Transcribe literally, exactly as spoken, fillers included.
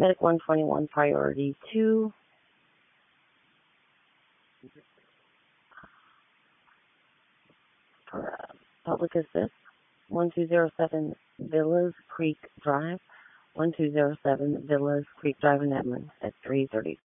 Medic one twenty-one, priority two. For uh, public assist, one two zero seven Villas Creek Drive, one two zero seven Villas Creek Drive in Edmond at three thirty.